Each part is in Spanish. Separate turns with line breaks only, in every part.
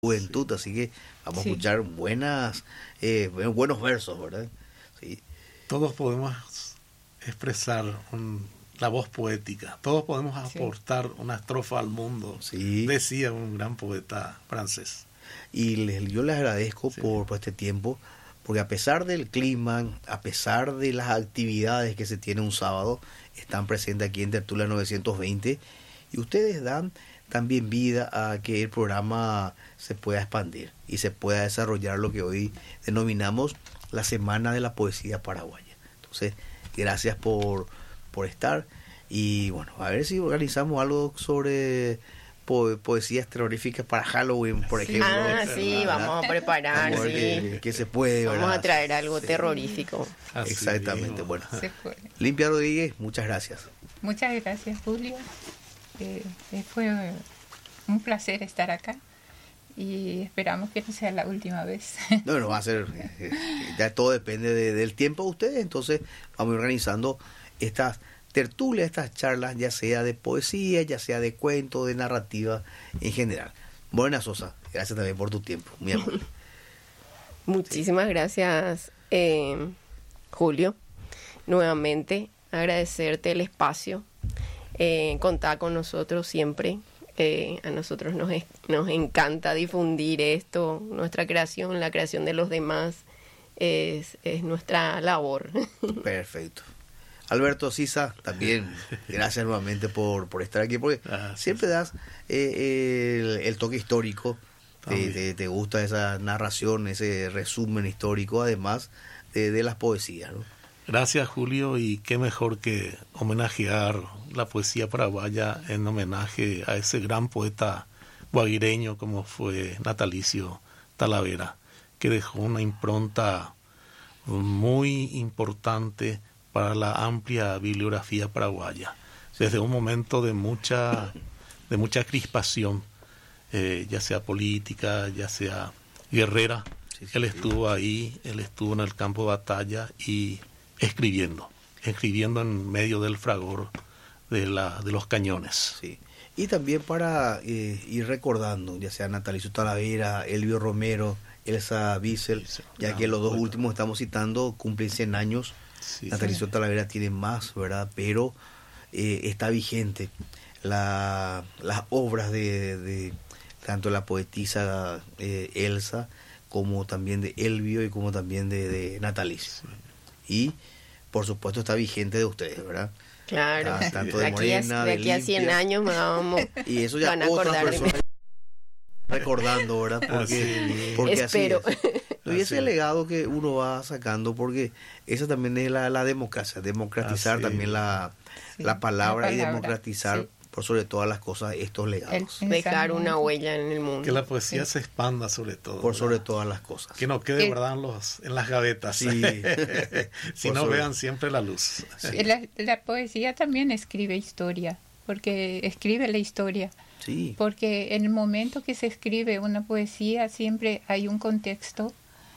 juventud, así que vamos a
Sí.
escuchar buenos versos, ¿verdad? Sí,
Todos podemos expresar la voz poética, todos podemos
Sí.
aportar una estrofa al mundo,
sí.
decía un gran poeta francés.
Y yo les agradezco
Sí.
por este tiempo, porque a pesar del clima, a pesar de las actividades que se tiene un sábado, están presentes aquí en Tertulia 920 y ustedes dan también vida a que el programa se pueda expandir y se pueda desarrollar lo que hoy denominamos la Semana de la Poesía Paraguaya. Entonces, gracias por estar y bueno, a ver si organizamos algo sobre poesías terroríficas para Halloween, por
Sí.
ejemplo.
Sí,
¿verdad?
vamos a preparar,
Vamos a ver
sí.
que se puede,
Vamos
¿verdad?
a traer algo
Sí.
terrorífico.
Así
Exactamente,
mismo.
bueno.
Se puede.
Limpia Rodríguez, muchas gracias.
Muchas gracias, Julio. Fue un placer estar acá y esperamos que no sea la última vez.
No va a ser, ya todo depende del tiempo de ustedes, entonces vamos organizando estas tertulias, estas charlas, ya sea de poesía, ya sea de cuento, de narrativa en general. Morena Sosa, gracias también por tu tiempo, muy amable.
Muchísimas gracias, Julio. Nuevamente, agradecerte el espacio. Contar con nosotros siempre. A nosotros nos encanta difundir esto, nuestra creación, la creación de los demás. Es nuestra labor.
Perfecto. Alberto Sisa, también gracias nuevamente por estar aquí, porque siempre das el toque histórico, te gusta esa narración, ese resumen histórico, además de las poesías, ¿no?
Gracias, Julio, y qué mejor que homenajear la poesía paraguaya en homenaje a ese gran poeta guaguireño como fue Natalicio Talavera, que dejó una impronta muy importante para la amplia bibliografía paraguaya. Desde un momento de mucha crispación, ya sea política, ya sea guerrera, él estuvo ahí, él estuvo en el campo de batalla y escribiendo en medio del fragor de los cañones.
Sí. Y también para ir recordando, ya sea Natalicio Talavera, Elvio Romero, Elsa Wiesel, ya que los dos últimos estamos citando cumplen 100 años.
Sí,
Natalicio Talavera tiene más, ¿verdad? Pero está vigente las obras de tanto la poetisa Elsa como también de Elvio y como también de Natalicio. Y por supuesto está vigente de ustedes, ¿verdad?
Claro.
Tanto de Morena,
de aquí a 100
Limpia.
años vamos.
Y eso ya
van a
otras
acordar de
personas recordando, ¿verdad? Porque
Espero.
así es. Y ese legado que uno va sacando, porque esa también es la democracia, democratizar
Así
también la palabra y democratizar,
sí.
por sobre todas las cosas, estos legados.
Dejar una huella en el mundo.
Que la poesía se expanda sobre todo.
Por sobre
¿verdad?
todas las cosas.
Que no quede guardada en las gavetas.
Sí.
Si no, vean siempre la luz.
Sí.
La poesía también escribe historia, porque escribe la historia.
Sí.
Porque en el momento que se escribe una poesía siempre hay un contexto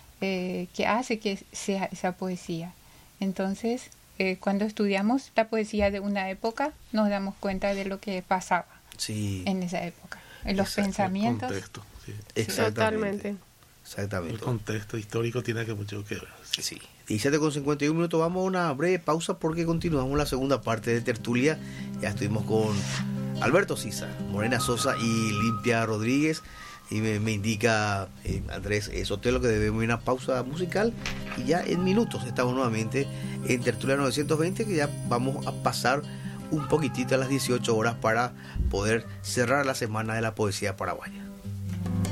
que hace que sea esa poesía. Entonces, cuando estudiamos la poesía de una época, nos damos cuenta de lo que pasaba en esa época, en los pensamientos.
El contexto, sí.
Exactamente.
El contexto histórico tiene mucho que ver.
Sí. 17:51 minutos, vamos a una breve pausa porque continuamos la segunda parte de Tertulia. Ya estuvimos con Alberto Sisa, Morena Sosa y Limpia Rodríguez. Y me indica Andrés Sotelo que debemos ir a una pausa musical. Y ya en minutos estamos nuevamente en Tertulia 920, que ya vamos a pasar un poquitito a las 18 horas para poder cerrar la Semana de la Poesía Paraguaya.